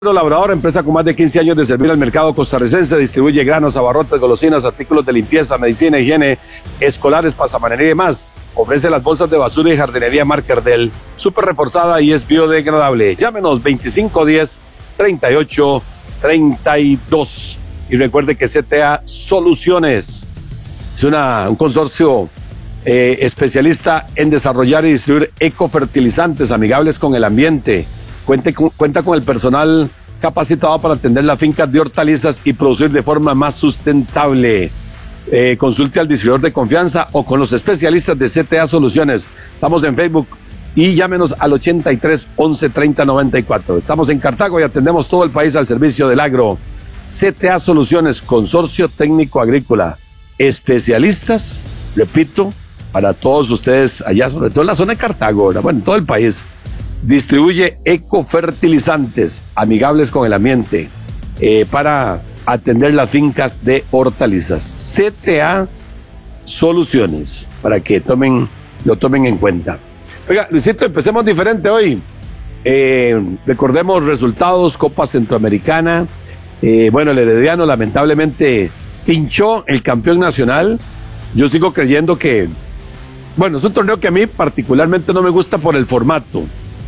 Labrador, empresa con más de 15 años de servir al mercado costarricense, distribuye granos, abarrotes, golosinas, artículos de limpieza, medicina, higiene, escolares, pasamanería y más. Ofrece las bolsas de basura y jardinería Markerdel, súper reforzada y es biodegradable. Llámenos 2510-3832. Y recuerde que CTA Soluciones es un consorcio especialista en desarrollar y distribuir ecofertilizantes amigables con el ambiente. Cuenta con el personal capacitado para atender las fincas de hortalizas y producir de forma más sustentable. Consulte al distribuidor de confianza o con los especialistas de CTA Soluciones. Estamos en Facebook y llámenos al 83 11 30 94. Estamos en Cartago y atendemos todo el país al servicio del agro. CTA Soluciones, Consorcio Técnico Agrícola. Especialistas, repito, para todos ustedes allá, sobre todo en la zona de Cartago, ¿verdad? Bueno, en todo el país. Distribuye ecofertilizantes amigables con el ambiente para atender las fincas de hortalizas. CTA Soluciones, para que lo tomen en cuenta. Oiga, Luisito, empecemos diferente hoy. Recordemos resultados, Copa Centroamericana. Bueno, el Herediano lamentablemente pinchó el campeón nacional. Yo sigo creyendo que, bueno, es un torneo que a mí particularmente no me gusta por el formato.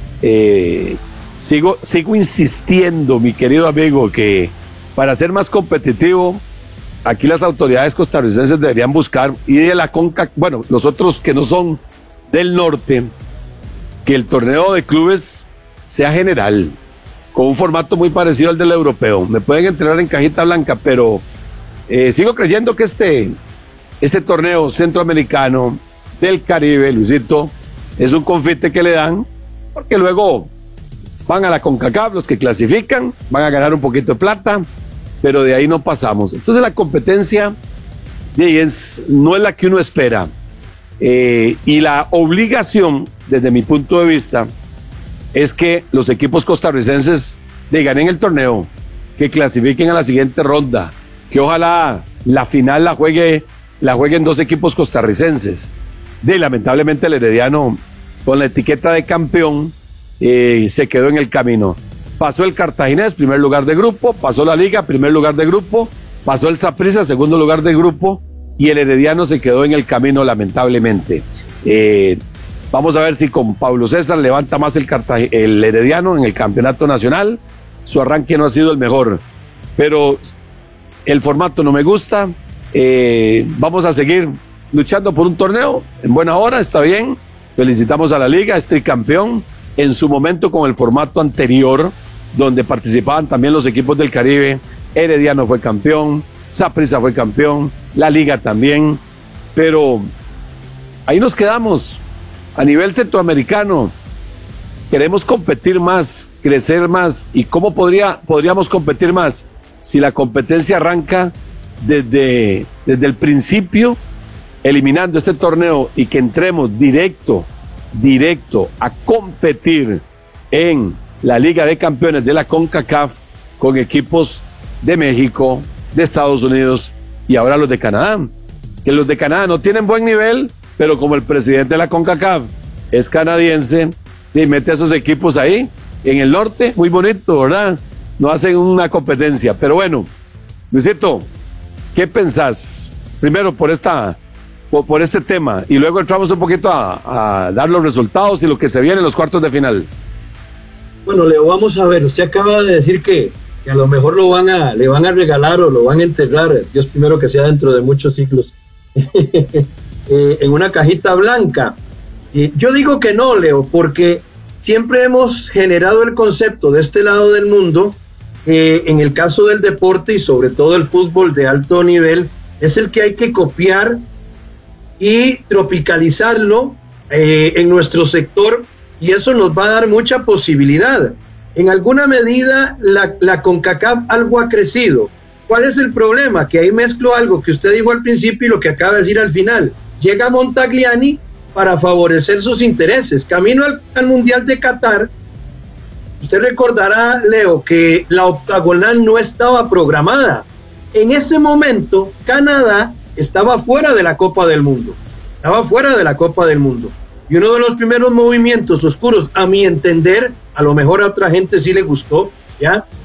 Sigo insistiendo, mi querido amigo, que para ser más competitivo, aquí las autoridades costarricenses deberían buscar, y de la CONCACAF, bueno, los otros que no son del norte, que el torneo de clubes sea general, con un formato muy parecido al del europeo. Me pueden entrenar en cajita blanca, pero sigo creyendo que este torneo centroamericano del Caribe, Luisito, es un confite que le dan, porque luego van a la CONCACAF los que clasifican, van a ganar un poquito de plata, pero de ahí no pasamos. Entonces la competencia no es la que uno espera, y la obligación, desde mi punto de vista, es que los equipos costarricenses ganen el torneo, que clasifiquen a la siguiente ronda, que ojalá la final la jueguen dos equipos costarricenses. Lamentablemente el Herediano, con la etiqueta de campeón, se quedó en el camino. Pasó el Cartaginés, primer lugar de grupo, pasó la Liga, primer lugar de grupo, pasó el Saprissa, segundo lugar de grupo, y el Herediano se quedó en el camino, lamentablemente. Vamos a ver si con Pablo César levanta más el Herediano en el campeonato nacional. Su arranque no ha sido el mejor, pero el formato no me gusta. Vamos a seguir luchando por un torneo en buena hora, está bien. Felicitamos a la Liga, es tricampeón, en su momento con el formato anterior, donde participaban también los equipos del Caribe. Herediano fue campeón, Saprissa fue campeón, la Liga también, pero ahí nos quedamos. A nivel centroamericano, queremos competir más, crecer más. ¿Y cómo podríamos competir más? Si la competencia arranca desde el principio, eliminando este torneo, y que entremos directo a competir en la Liga de Campeones de la CONCACAF con equipos de México, de Estados Unidos y ahora los de Canadá, que los de Canadá no tienen buen nivel, pero como el presidente de la CONCACAF es canadiense, y mete a esos equipos ahí en el norte, muy bonito, ¿verdad? No hacen una competencia, pero bueno, Luisito, ¿qué pensás? Primero por este tema, y luego entramos un poquito a dar los resultados y lo que se viene en los cuartos de final. Bueno, Leo, vamos a ver, usted acaba de decir que a lo mejor le van a regalar o lo van a enterrar, Dios primero, que sea dentro de muchos siglos, en una cajita blanca. Yo digo que no, Leo, porque siempre hemos generado el concepto de este lado del mundo, en el caso del deporte y sobre todo el fútbol de alto nivel, es el que hay que copiar y tropicalizarlo en nuestro sector, y eso nos va a dar mucha posibilidad. En alguna medida la CONCACAF algo ha crecido. ¿Cuál es el problema? Que ahí mezclo algo que usted dijo al principio y lo que acaba de decir al final. Llega Montagliani para favorecer sus intereses. Camino al Mundial de Qatar, usted recordará, Leo, que la octagonal no estaba programada. En ese momento, Canadá estaba fuera de la Copa del Mundo. Y uno de los primeros movimientos oscuros, a mi entender, a lo mejor a otra gente sí le gustó, ¿ya?